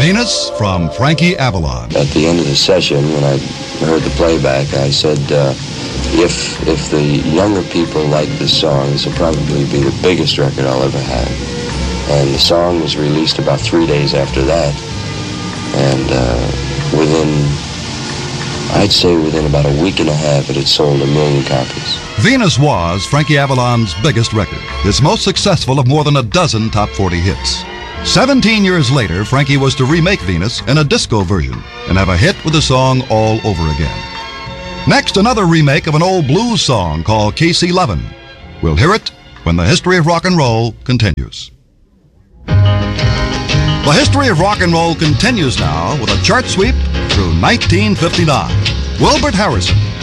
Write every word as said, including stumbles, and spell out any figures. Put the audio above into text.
Venus from Frankie Avalon. At the end of the session, when I heard the playback, I said, uh, if if the younger people like this song, this will probably be the biggest record I'll ever have. And the song was released about three days after that. And uh, within, I'd say within about a week and a half, it had sold a million copies. Venus was Frankie Avalon's biggest record, his most successful of more than a dozen top forty hits. Seventeen years later, Frankie was to remake Venus in a disco version and have a hit with the song all over again. Next, another remake of an old blues song called Casey Lovin'. We'll hear it when the history of rock and roll continues. The history of rock and roll continues now with a chart sweep through nineteen fifty-nine. Wilbert Harrison